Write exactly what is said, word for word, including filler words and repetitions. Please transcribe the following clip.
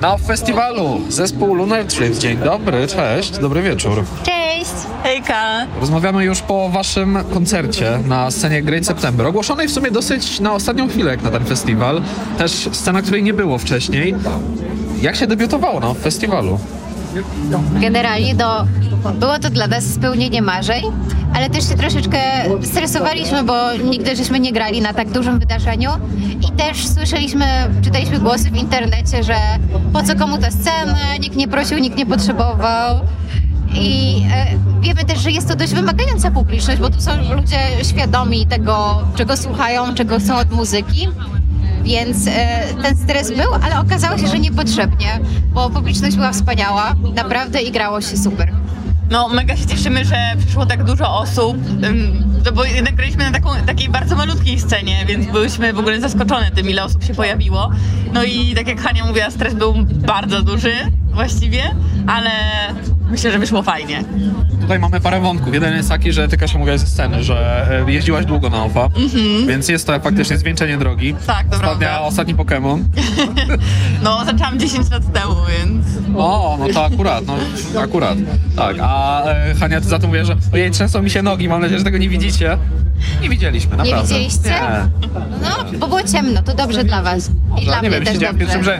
Na festiwalu zespół Lunar Trips. Dzień dobry, cześć, dobry wieczór. Cześć! Hejka! Rozmawiamy już po waszym koncercie na scenie Great September, ogłoszonej w sumie dosyć na ostatnią chwilę jak na ten festiwal. Też scena, której nie było wcześniej. Jak się debiutowało na festiwalu? Generalnie do, było to dla nas spełnienie marzeń, ale też się troszeczkę stresowaliśmy, bo nigdy żeśmy nie grali na tak dużym wydarzeniu i też słyszeliśmy, czytaliśmy głosy w internecie, że po co komu ta scena, nikt nie prosił, nikt nie potrzebował. I e, wiemy też, że jest to dość wymagająca publiczność, bo tu są ludzie świadomi tego, czego słuchają, czego chcą od muzyki. Więc e, ten stres był, ale okazało się, że niepotrzebnie, bo publiczność była wspaniała, naprawdę i grało się super. No mega się cieszymy, że przyszło tak dużo osób, ym, no bo jednak graliśmy na taką, takiej bardzo malutkiej scenie, więc byliśmy w ogóle zaskoczone tym, ile osób się pojawiło. No i tak jak Hania mówiła, stres był bardzo duży właściwie, ale myślę, że wyszło fajnie. Tutaj mamy parę wątków. Jeden jest taki, że ty, Kasia, mówiłaś ze sceny, że e, jeździłaś długo na O F A, mm-hmm. więc jest to faktycznie zwieńczenie drogi. Tak, to Ostatnia, prawda. Ostatni Pokémon. No zaczęłam dziesięć lat temu, więc... O, no to akurat, no akurat. Tak, a e, Hania, ty za to mówię, że ojej, trzęsą mi się nogi, mam nadzieję, że tego nie widzicie. Nie widzieliśmy, naprawdę. Nie widzieliście? Nie. No, bo było ciemno, to dobrze dla was. I Może, dla nie mnie wiem, też siedziałem w pierwszym dobrze. rzędzie.